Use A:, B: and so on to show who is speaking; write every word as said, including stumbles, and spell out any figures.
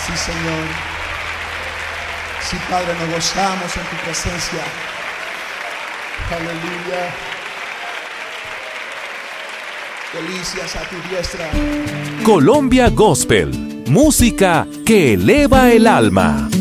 A: Sí, Señor. Sí, Padre, nos gozamos en tu presencia. Aleluya. Delicias a tu diestra.
B: Colombia Gospel, música que eleva el alma.